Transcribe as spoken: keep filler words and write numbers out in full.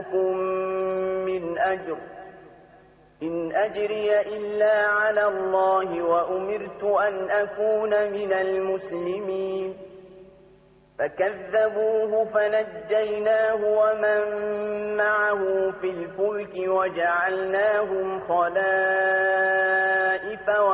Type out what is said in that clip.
من أجر إن أجري إلا على الله وأمرت أن أكون من المسلمين فكذبوه فنجيناه ومن معه في الفلك وجعلناهم خلائف